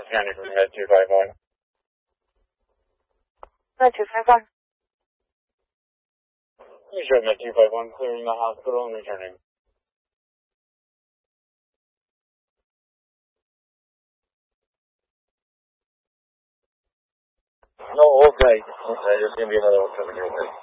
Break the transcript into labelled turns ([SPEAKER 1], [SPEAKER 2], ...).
[SPEAKER 1] County from Med 251.
[SPEAKER 2] Med 251.
[SPEAKER 1] You show Med 251 clearing the hospital and returning.
[SPEAKER 3] No, okay. There's going to be another one coming your way.